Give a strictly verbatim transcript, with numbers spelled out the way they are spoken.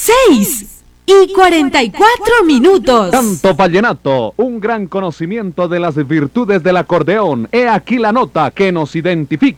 seis y cuarenta y cuatro minutos. Canto vallenato, un gran conocimiento de las virtudes del acordeón. He aquí la nota que nos identifica.